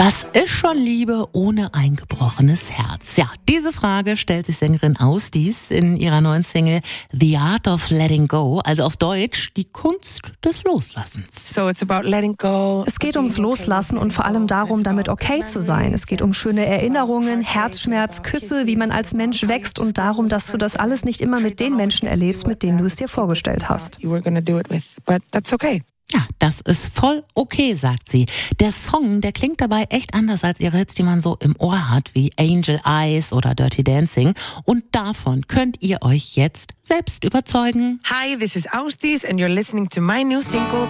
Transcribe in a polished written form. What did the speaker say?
Was ist schon Liebe ohne ein gebrochenes Herz? Ja, diese Frage stellt sich Sängerin Ausdies in ihrer neuen Single The Art of Letting Go, also auf Deutsch die Kunst des Loslassens. So it's about letting go. Es geht ums Loslassen und vor allem darum, damit okay zu sein. Es geht um schöne Erinnerungen, Herzschmerz, Küsse, wie man als Mensch wächst und darum, dass du das alles nicht immer mit den Menschen erlebst, mit denen du es dir vorgestellt hast. You were gonna do it with, but that's okay. Ja, das ist voll okay, sagt sie. Der Song, der klingt dabei echt anders als ihre Hits, die man so im Ohr hat, wie Angel Eyes oder Dirty Dancing. Und davon könnt ihr euch jetzt selbst überzeugen. Hi, this is Ausdies and you're listening to my new single,